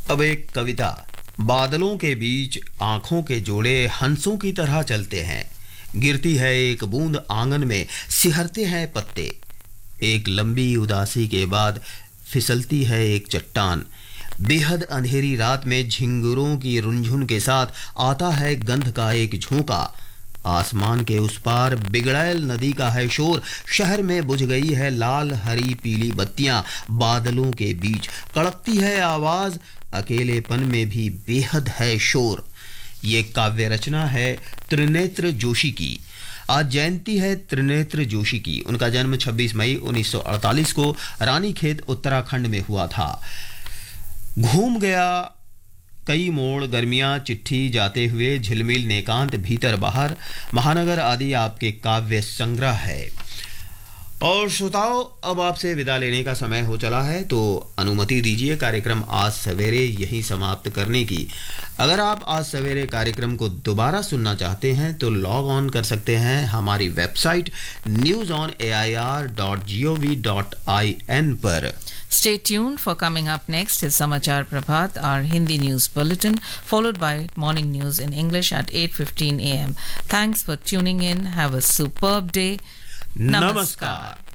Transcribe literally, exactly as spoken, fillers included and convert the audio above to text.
अब एक कविता। बादलों के बीच आंखों के जोड़े हंसों की तरह चलते हैं। गिरती है एक बूंद आंगन में, सिहरते हैं पत्ते। एक लंबी उदासी के बाद फिसलती है एक चट्टान। बेहद अंधेरी रात में झिंगुरों की रुंझुन के साथ आता है गंध का एक झोंका। आसमान के उस पार बिगड़ैल नदी का है शोर। शहर में बुझ गई है लाल हरी पीली बत्तियां। बादलों के बीच कड़कती है आवाज, अकेलेपन में भी बेहद है शोर। ये काव्य रचना है त्रिनेत्र जोशी की। आज जयंती है त्रिनेत्र जोशी की। उनका जन्म छब्बीस मई उन्नीस सौ अड़तालीस को रानीखेत उत्तराखंड में हुआ था। घूम गया कई मोड़, गर्मियां चिट्ठी जाते हुए, झिलमिल नेकांत भीतर बाहर, महानगर आदि आपके काव्य संग्रह है। और श्रोताओं, अब आपसे विदा लेने का समय हो चला है, तो अनुमति दीजिए कार्यक्रम आज सवेरे यहीं समाप्त करने की। अगर आप आज सवेरे कार्यक्रम को दोबारा सुनना चाहते हैं तो लॉग ऑन कर सकते हैं हमारी website news on A I R dot G O V dot I N पर। Stay tuned for coming up next is Samachar Prabhat, our Hindi news bulletin, followed by morning news in English at eight fifteen a m. Thanks for tuning in. Have a superb day. Namaskar. Namaskar.